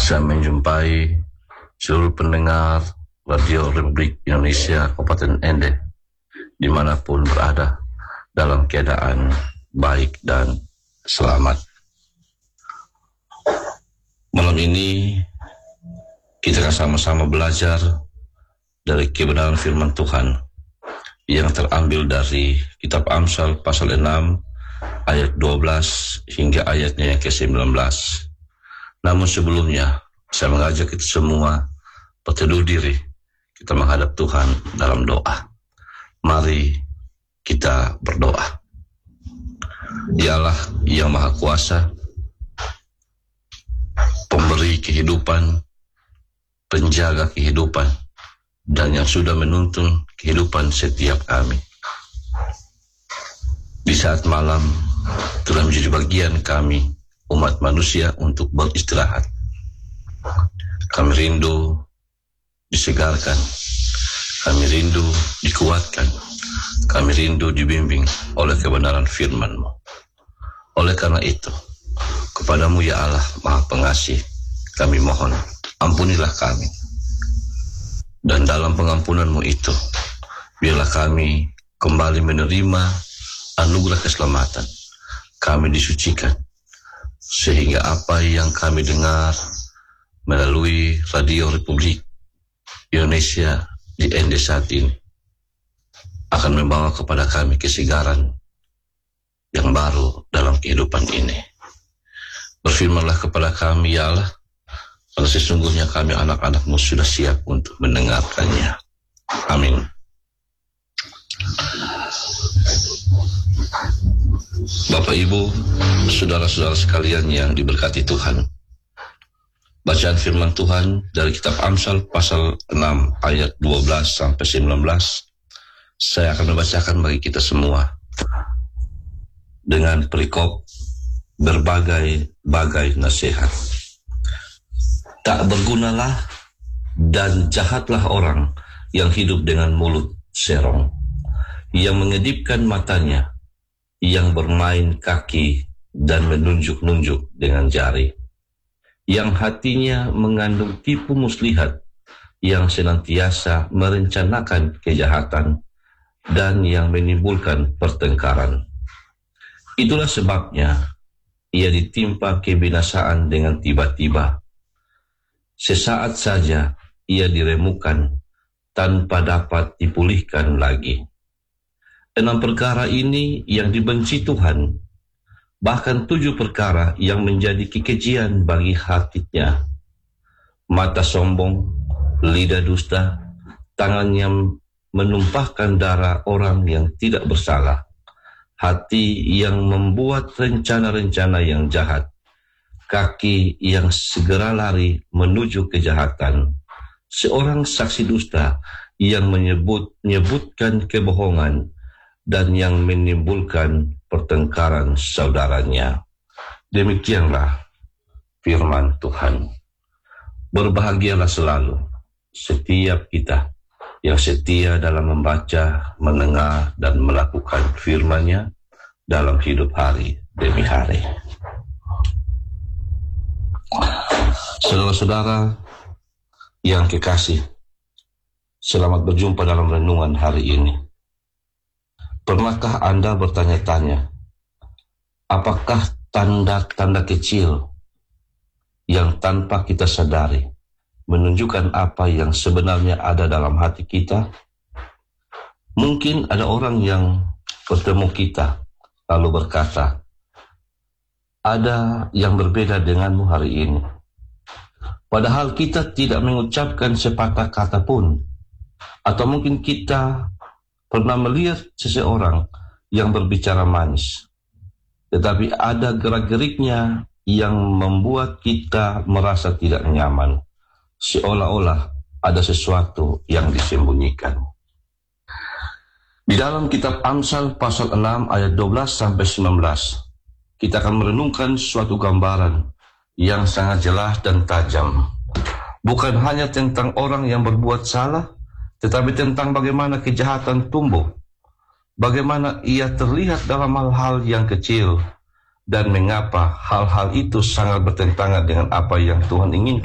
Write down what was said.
Saya menjumpai seluruh pendengar Radio Republik Indonesia Kabupaten Ende dimanapun berada dalam keadaan baik dan selamat. Malam ini kita akan sama-sama belajar dari kebenaran firman Tuhan yang terambil dari kitab Amsal pasal 6 ayat 12 hingga ayatnya yang ke-19. Namun sebelumnya, saya mengajak kita semua berteduh diri, kita menghadap Tuhan dalam doa. Mari kita berdoa. Ya Allah yang Maha Kuasa, pemberi kehidupan, penjaga kehidupan, dan yang sudah menuntun kehidupan setiap kami. Di saat malam telah menjadi bagian kami, umat manusia, untuk beristirahat. Kami rindu disegarkan, kami rindu dikuatkan, kami rindu dibimbing oleh kebenaran firman-Mu. Oleh karena itu, kepadamu ya Allah Maha Pengasih, kami mohon, ampunilah kami. Dan dalam pengampunan-Mu itu, biarlah kami kembali menerima anugerah keselamatan. Kami disucikan, sehingga apa yang kami dengar melalui Radio Republik Indonesia di Ende saat ini akan membawa kepada kami kesegaran yang baru dalam kehidupan ini. Berfirmanlah kepada kami ya Allah, karena sesungguhnya kami anak-anak-Mu sudah siap untuk mendengarkannya. Amin. Bapak, Ibu, saudara-saudara sekalian yang diberkati Tuhan, bacaan firman Tuhan dari kitab Amsal pasal 6 ayat 12 sampai 19 saya akan membacakan bagi kita semua dengan perikop berbagai nasihat. Tak bergunalah dan jahatlah orang yang hidup dengan mulut serong, yang mengedipkan matanya, yang bermain kaki dan menunjuk-nunjuk dengan jari, yang hatinya mengandung tipu muslihat, yang senantiasa merencanakan kejahatan, dan yang menimbulkan pertengkaran. Itulah sebabnya ia ditimpa kebinasaan dengan tiba-tiba. Sesaat saja ia diremukan tanpa dapat dipulihkan lagi. 6 perkara ini yang dibenci Tuhan, bahkan 7 perkara yang menjadi kekejian bagi hatinya: mata sombong, lidah dusta, tangan yang menumpahkan darah orang yang tidak bersalah, hati yang membuat rencana-rencana yang jahat, kaki yang segera lari menuju kejahatan, seorang saksi dusta yang menyebutkan kebohongan, dan yang menimbulkan pertengkaran saudaranya. Demikianlah firman Tuhan. Berbahagialah selalu setiap kita yang setia dalam membaca, mendengar, dan melakukan firman-Nya dalam hidup hari demi hari. Saudara-saudara yang kekasih, selamat berjumpa dalam renungan hari ini. Pernahkah Anda bertanya-tanya, apakah tanda-tanda kecil yang tanpa kita sadari menunjukkan apa yang sebenarnya ada dalam hati kita? Mungkin ada orang yang bertemu kita lalu berkata, ada yang berbeda denganmu hari ini. Padahal kita tidak mengucapkan sepatah kata pun. Atau mungkin kita pernah melihat seseorang yang berbicara manis, tetapi ada gerak-geriknya yang membuat kita merasa tidak nyaman, seolah-olah ada sesuatu yang disembunyikan. Di dalam kitab Amsal pasal 6 ayat 12 sampai 19, kita akan merenungkan suatu gambaran yang sangat jelas dan tajam. Bukan hanya tentang orang yang berbuat salah, tetapi tentang bagaimana kejahatan tumbuh, bagaimana ia terlihat dalam hal-hal yang kecil, dan mengapa hal-hal itu sangat bertentangan dengan apa yang Tuhan inginkan